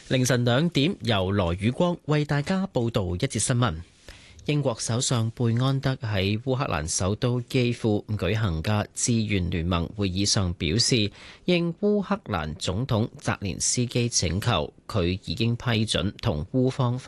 凌晨2點，由羅宇光為大家報道一節新聞。英國首相貝安德喺烏克蘭首都基輔舉行嘅志願聯盟會議上表示，應烏克蘭總統澤連斯基請求，佢已經批准同烏方